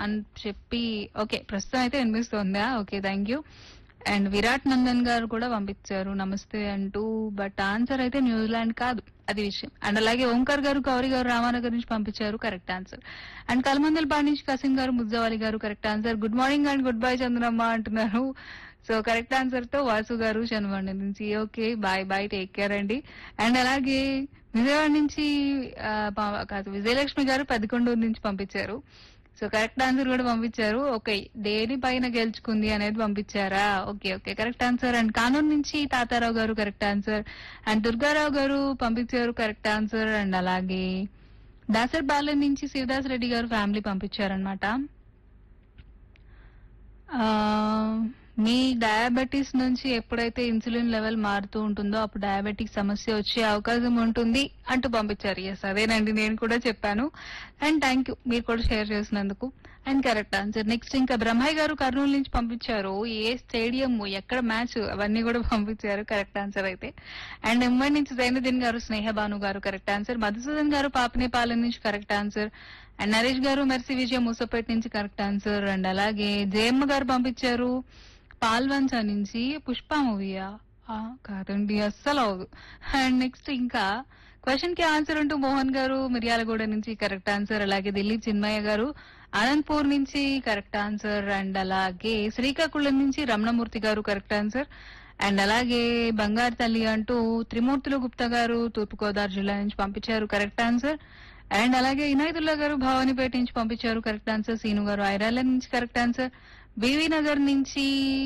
అని చెప్పి ఓకే ప్రస్తుతం అయితే వినిపిస్తుందా? Okay thank you. And Virat Nandan గారు కూడా పంపించారు నమస్తే అంటూ. బట్ ఆన్సర్ అయితే న్యూజిలాండ్ కాదు, అది విషయం. అండ్ అలాగే ఓంకార్ గారు గౌరీ గారు రామానగర్ నుంచి పంపించారు కరెక్ట్ ఆన్సర్. అండ్ కలమందలపాడు నుంచి కసిం గారు ముజ్జావాలి గారు correct answer. Good morning and good bye Chandramma అంటున్నారు. సో కరెక్ట్ ఆన్సర్ తో వాసు గారు చనవండి నుంచి okay bye bye take care అండి. అండ్ అలాగే విజయవాడ నుంచి కాదు విజయలక్ష్మి గారు పెద్దకొండూరు నుంచి పంపించారు. సో కరెక్ట్ ఆన్సర్ కూడా పంపించారు. ఓకే దేని పైన గెలుచుకుంది అనేది పంపించారా? Okay okay correct answer. And Kanuru నుంచి తాతారావు గారు కరెక్ట్ ఆన్సర్. అండ్ దుర్గారావు గారు పంపించారు కరెక్ట్ ఆన్సర్. అండ్ అలాగే దాసర్పాలెం నుంచి శివదాస్ రెడ్డి గారు ఫ్యామిలీ పంపించారనమాట. మీ డయాబెటీస్ నుంచి ఎప్పుడైతే ఇన్సులిన్ లెవెల్ మారుతూ ఉంటుందో అప్పుడు డయాబెటిక్ సమస్య వచ్చే అవకాశం ఉంటుంది అంటూ పంపించారు. ఎస్ అదేనండి నేను కూడా చెప్పాను. అండ్ థ్యాంక్ యూ మీరు కూడా షేర్ చేసినందుకు. And correct answer. నెక్స్ట్ ఇంకా బ్రహ్మయ్య గారు కర్నూలు నుంచి పంపించారు. ఏ స్టేడియం ఎక్కడ మ్యాచ్ అవన్నీ కూడా పంపించారు కరెక్ట్ ఆన్సర్ అయితే. అండ్ ముంబై నుంచి జైనుద్దీన్ గారు స్నేహ భాను గారు కరెక్ట్ ఆన్సర్. మధుసూదన్ గారు పాపనేపాలెం నుంచి కరెక్ట్ ఆన్సర్. అండ్ నరేష్ గారు మెర్సీ విజయ మూసపేట నుంచి కరెక్ట్ ఆన్సర్. అండ్ అలాగే జయమ్మ గారు పంపించారు పాల్వంచ నుంచి. పుష్ప మూవీయా? కాదండి అస్సలు అవదు. అండ్ నెక్స్ట్ ఇంకా క్వశ్చన్ కి ఆన్సర్ అంటూ మోహన్ గారు మిర్యాలగూడ నుంచి కరెక్ట్ ఆన్సర్. అలాగే ఢిల్లీ చిన్మయ్య గారు అనంతపూర్ నుంచి కరెక్ట్ ఆన్సర్. అండ్ అలాగే శ్రీకాకుళం నుంచి రమణమూర్తి గారు కరెక్ట్ ఆన్సర్. అండ్ అలాగే బంగారు తల్లి అంటూ త్రిమూర్తులు గుప్తా గారు తూర్పుగోదావరి జిల్లా నుంచి పంపించారు కరెక్ట్ ఆన్సర్. అండ్ అలాగే ఇనాయతుల్లా గారు భవానీపేట నుంచి పంపించారు కరెక్ట్ ఆన్సర్. సీను గారు ఐరాల నుంచి కరెక్ట్ ఆన్సర్. బీవీ నగర్ నుంచి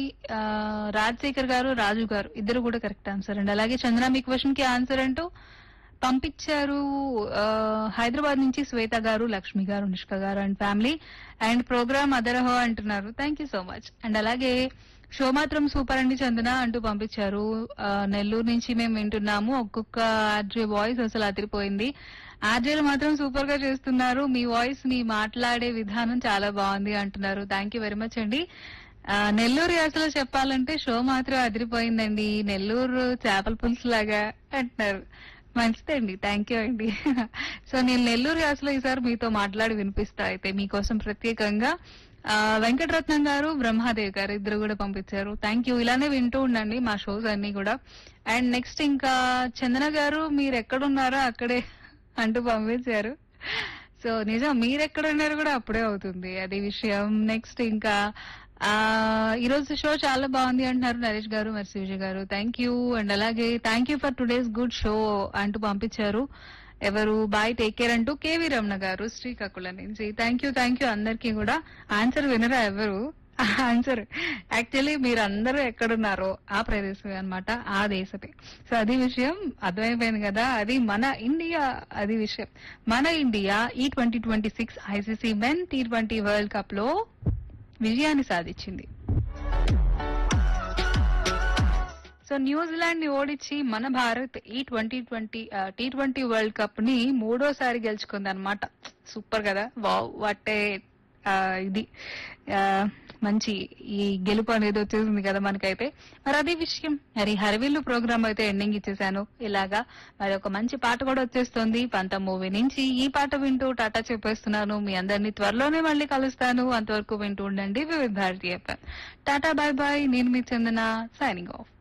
రాజశేఖర్ గారు రాజు గారు ఇద్దరు కూడా కరెక్ట్ ఆన్సర్. అండ్ అలాగే చంద్ర మీ క్వశ్చన్ కి ఆన్సర్ అంటూ పంపించారు హైదరాబాద్ నుంచి శ్వేత గారు లక్ష్మి గారు నిష్క గారు అండ్ ఫ్యామిలీ. అండ్ ప్రోగ్రామ్ అదరహో అంటున్నారు thank you so much. And అలాగే షో మాత్రం సూపర్ అండి చందన అంటూ పంపించారు. నెల్లూరు నుంచి మేము వింటున్నాము. ఒక్కొక్క ఆర్జే వాయిస్ అసలు అదిరిపోయింది. ఆర్జేలు మాత్రం సూపర్ గా చేస్తున్నారు. మీ వాయిస్ మీ మాట్లాడే విధానం చాలా బాగుంది అంటున్నారు. థ్యాంక్ యూ వెరీ మచ్ అండి. నెల్లూరు యాసలో చెప్పాలంటే షో మాత్రం అదిరిపోయిందండి. నెల్లూరు చేపల పులుసు లాగా అంటున్నారు. మంచిదండి థ్యాంక్ యూ అండి. సో నేను నెల్లూరు యాసలో ఈసారి మీతో మాట్లాడి వినిపిస్తా అయితే మీకోసం ప్రత్యేకంగా. వెంకటరత్నం గారు బ్రహ్మాదేవి గారు ఇద్దరు కూడా పంపించారు. Thank you. ఇలానే వింటూ ఉండండి మా షోస్ అన్ని కూడా. అండ్ నెక్స్ట్ ఇంకా చందన గారు మీరు ఎక్కడున్నారో అక్కడే అంటూ పంపించారు. సో నిజం మీరెక్కడున్నారు కూడా అప్పుడే అవుతుంది అది విషయం. నెక్స్ట్ ఇంకా ఈరోజు షో చాలా బాగుంది అంటున్నారు నరేష్ గారు మెర్సీ విజయ్ గారు థ్యాంక్ యూ. అండ్ అలాగే thank you for today's good show అంటూ పంపించారు. ఎవరు బాయ్ టేక్ కేర్ అంటూ కేవీ రమణ గారు శ్రీకాకుళం నుంచి థ్యాంక్ యూ అందరికీ కూడా. ఆన్సర్ వినరా ఎవరు? ఆన్సర్ యాక్చువల్లీ మీరందరూ ఎక్కడున్నారో ఆ ప్రదేశమే అనమాట, ఆ దేశమే. సో అది విషయం అర్థమైపోయింది కదా. అది మన ఇండియా, అది విషయం. మన ఇండియా ఈ 2026 ICC men T20 world cup లో విజయాన్ని సాధించింది. సో న్యూజిలాండ్ ని ఓడించి మన భారత్ ఈ 2020 T20 వరల్డ్ కప్ ని మూడోసారి గెలుచుకుంది అనమాట. సూపర్ కదా. వావ్ వాట్ ఇది మంచి ఈ గెలుపు అనేది వచ్చేసింది కదా మనకైతే. మరి అదే విషయం. మరి హరివిల్లు ప్రోగ్రామ్ అయితే ఎండింగ్ ఇచ్చేసాను ఇలాగా. మరి ఒక మంచి పాట కూడా వచ్చేస్తుంది పంత మూవీ నుంచి. ఈ పాట వింటూ టాటా చెప్పేస్తున్నాను. మీ అందరినీ త్వరలోనే మళ్ళీ కలుస్తాను. అంతవరకు వింటూ ఉండండి వివిధ Bharati FM. Tata bye bye. నేను మీ చందన సైనింగ్ ఆఫ్.